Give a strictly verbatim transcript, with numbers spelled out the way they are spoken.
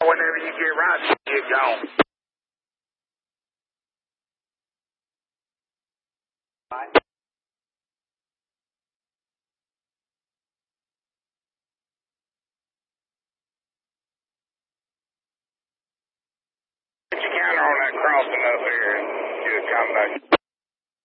Whenever you get right, you get gone. Get your counter on that crossing up here and do a combination.